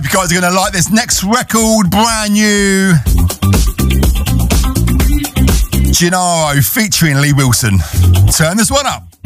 you guys are going to like this next record, brand new. Gennaro featuring Lee Wilson. Turn this one up.